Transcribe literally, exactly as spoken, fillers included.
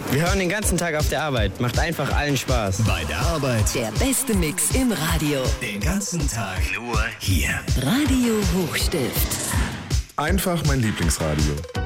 Wir hören den ganzen Tag auf der Arbeit. Macht einfach allen Spaß. Bei der Arbeit. Der beste Mix im Radio. Den ganzen Tag nur hier. Radio Hochstift. Einfach mein Lieblingsradio.